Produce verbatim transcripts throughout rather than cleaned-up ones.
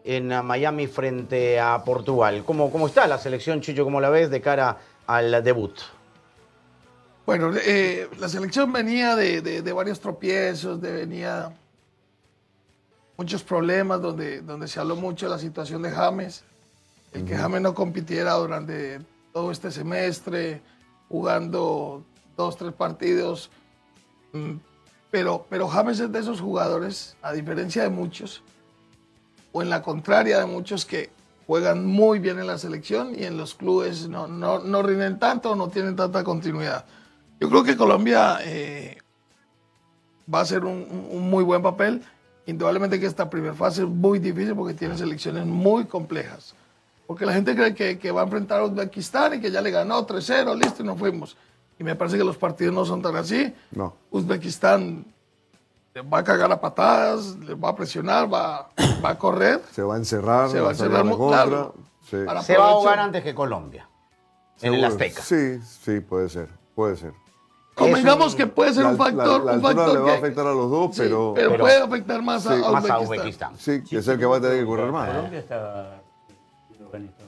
en Miami frente a Portugal. ¿Cómo, cómo está la selección, Chicho? ¿Cómo la ves de cara al debut? Bueno, eh, la selección venía de, de, de varios tropiezos, de venía muchos problemas donde, donde se habló mucho de la situación de James, el uh-huh. que James no compitiera durante todo este semestre, jugando dos, tres partidos, pero, pero James es de esos jugadores, a diferencia de muchos, o en la contraria de muchos que juegan muy bien en la selección y en los clubes no, no, no rinden tanto, no tienen tanta continuidad. Yo creo que Colombia eh, va a hacer un, un muy buen papel. Indudablemente que esta primera fase es muy difícil porque tiene selecciones muy complejas. Porque la gente cree que, que va a enfrentar a Uzbekistán y que ya le ganó tres cero, listo, y nos fuimos. Y me parece que los partidos no son tan así. No. Uzbekistán va a cagar a patadas, le va a presionar, va, va a correr. Se va a encerrar. Se va a encerrar muy claro. Sí. Se va a ahogar antes que Colombia. ¿Seguro? En el Azteca. Sí, sí, puede ser, puede ser. Convengamos un, que puede ser la, un factor. La, la un factor le va que, a afectar a los dos, sí, pero, pero. Pero puede afectar más, sí, a, a, más Uzbekistán. a Uzbekistán. Sí, que es el que va a tener que correr más. ¿Colombia está organizado?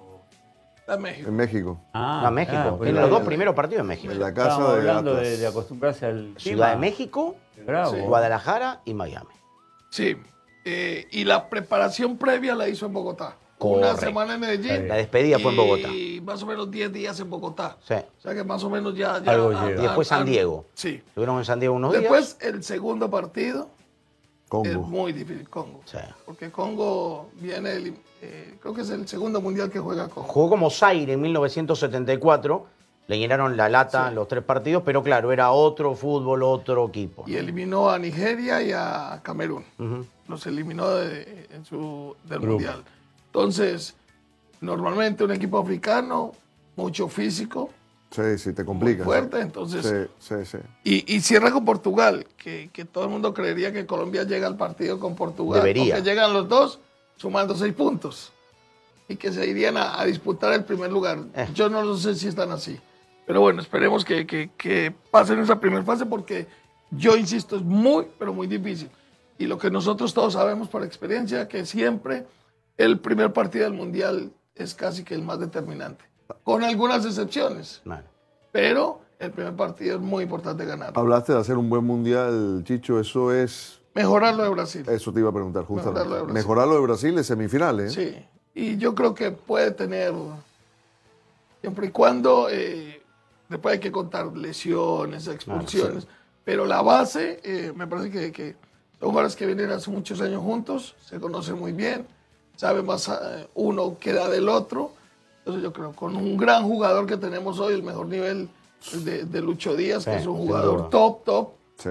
En México. En México. Ah, no, México. Ah, Tiene los dos primeros partidos en México. En la casa Estamos de hablando Atlas. de, de acostumbrarse al Ciudad de México, Bravo. Sí. Guadalajara y Miami. Sí. Eh, y la preparación previa la hizo en Bogotá. Correcto. Una semana en Medellín. La despedida fue en Bogotá. Y más o menos diez días en Bogotá. Sí. O sea que más o menos ya... ya Algo a, llega. Y después San Diego. A, sí. Estuvieron en San Diego unos después, días. Después el segundo partido Congo. es muy difícil, Congo. Sí. Porque Congo viene, el, eh, creo que es el segundo mundial que juega Congo. Jugó como Zaire en mil novecientos setenta y cuatro. Le llenaron la lata sí. en los tres partidos, pero claro, era otro fútbol, otro equipo. Y eliminó a Nigeria y a Camerún. Uh-huh. Los eliminó de, en su, del Grupo. Mundial. Entonces, normalmente un equipo africano, mucho físico. Sí, sí, te complica. Fuerte, entonces. Sí, sí, sí. Y, y cierra con Portugal, que, que todo el mundo creería que Colombia llega al partido con Portugal. Debería. Porque llegan los dos sumando seis puntos. Y que se irían a, a disputar el primer lugar. Eh. Yo no lo sé si están así. Pero bueno, esperemos que, que, que pasen esa primera fase porque yo insisto, es muy, pero muy difícil. Y lo que nosotros todos sabemos por experiencia, que siempre el primer partido del Mundial es casi que el más determinante. Con algunas excepciones. Vale. Pero el primer partido es muy importante ganar. Hablaste de hacer un buen Mundial, Chicho, eso es... Mejorar lo de Brasil. Eso te iba a preguntar justamente. Mejorar lo de Brasil, Mejorar lo de Brasil en semifinales. Sí, y yo creo que puede tener, siempre y cuando... Eh, Después hay que contar lesiones, expulsiones. Claro, sí. Pero la base, eh, me parece que, que son jugadores que vienen hace muchos años juntos, se conocen muy bien, saben más uh, uno que da del otro. Entonces yo creo, con un gran jugador que tenemos hoy, el mejor nivel de, de Lucho Díaz, sí, que es un jugador top, top. Sí.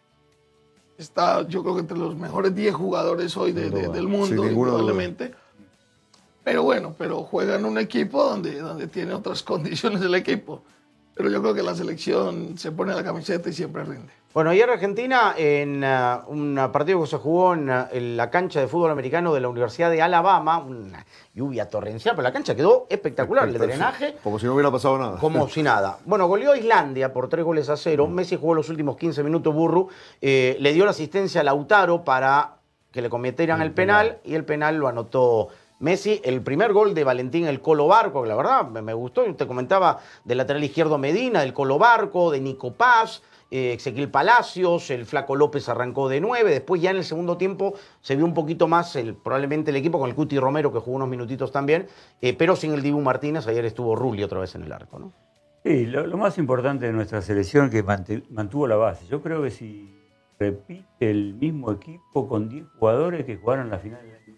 Está, yo creo que entre los mejores diez jugadores hoy de, de, del mundo, indudablemente. Pero bueno, pero juega en un equipo donde, donde tiene otras condiciones el equipo. Pero yo creo que la selección se pone la camiseta y siempre rinde. Bueno, ayer Argentina, en uh, un partido que se jugó en, uh, en la cancha de fútbol americano de la Universidad de Alabama, una lluvia torrencial, pero la cancha quedó espectacular, el drenaje. Como si no hubiera pasado nada. Como si nada. Bueno, goleó a Islandia por tres goles a cero. Mm. Messi jugó los últimos quince minutos, Burru. Eh, le dio la asistencia a Lautaro para que le cometieran el, el penal, penal, y el penal lo anotó Messi. El primer gol de Valentín el Colo Barco, que la verdad me, me gustó. Te comentaba del lateral izquierdo Medina, del Colo Barco, de Nico Paz, eh, Ezequiel Palacios, el Flaco López arrancó de nueve. Después ya en el segundo tiempo se vio un poquito más el, probablemente el equipo con el Cuti Romero, que jugó unos minutitos también, eh, pero sin el Dibu Martínez. Ayer estuvo Rulli otra vez en el arco, ¿no? Sí, lo, lo más importante de nuestra selección es que mantuvo la base. Yo creo que si repite el mismo equipo con diez jugadores que jugaron la final del año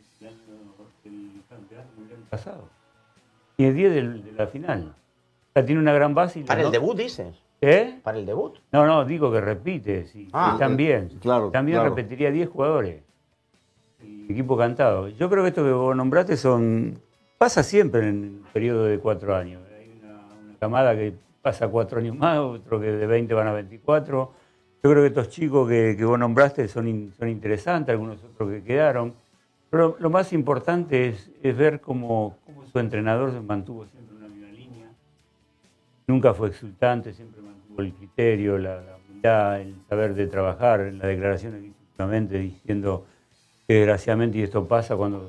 pasado. Tiene diez de, de la final. O sea, tiene una gran base. Y ¿Para el no... debut, dices? ¿Eh? ¿Para el debut? No, no, digo que repite. Sí. Ah, también. Claro, también claro. repetiría diez jugadores. Y equipo cantado. Yo creo que esto que vos nombraste son... Pasa siempre en el periodo de cuatro años. Hay una, una camada que pasa cuatro años más, otro que de veinte van a veinticuatro. Yo creo que estos chicos que, que vos nombraste son, in, son interesantes, algunos otros que quedaron. Pero lo más importante es, es ver cómo, cómo su entrenador se mantuvo siempre en una misma línea. Nunca fue exultante, siempre mantuvo el criterio, la, la humildad, el saber de trabajar. En la declaración últimamente diciendo que desgraciadamente, y esto pasa cuando